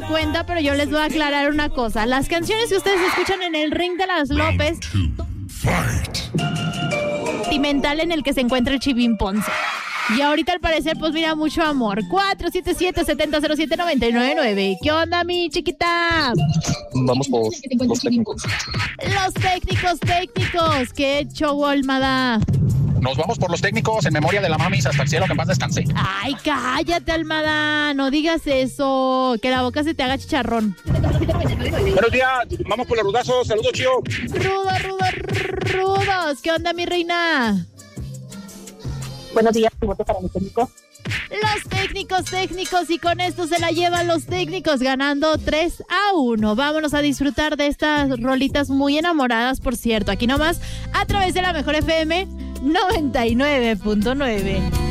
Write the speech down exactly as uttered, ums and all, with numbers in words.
cuenta, pero yo les voy a aclarar una cosa. Las canciones que ustedes escuchan en el Ring de las López, sentimental en el que se encuentra el Chivín Ponce. Y ahorita al parecer, pues mira, mucho amor. cuatro siete siete, siete cero cero siete, nueve nueve nueve. ¿Qué onda, mi chiquita? Vamos por los técnicos. Los técnicos, técnicos. ¿Qué show, Almada? Nos vamos por los técnicos en memoria de la mamis hasta el cielo, que en paz descanse. Ay, cállate, Almada. No digas eso. Que la boca se te haga chicharrón. Buenos días, vamos por los rudazos. Saludos, chío. Rudo, rudo, rudos. ¿Qué onda, mi reina? Buenos días, voto para mi técnico. Los técnicos, técnicos, y con esto se la llevan los técnicos ganando tres a uno. Vámonos a disfrutar de estas rolitas muy enamoradas, por cierto. Aquí nomás, a través de la Mejor F M noventa y nueve punto nueve.